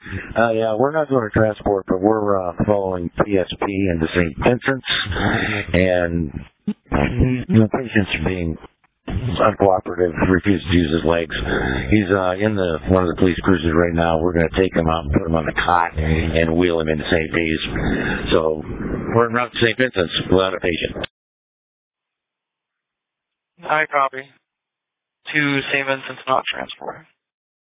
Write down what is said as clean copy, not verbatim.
Yeah, we're not doing a transport, but we're following PSP into St. Vincent's, and the patient's being uncooperative, refuses to use his legs. He's in one of the police cruisers right now. We're going to take him out and put him on the cot and wheel him into St. P's. So we're en route to St. Vincent's without a patient. I copy. To St. Vincent's, not transport.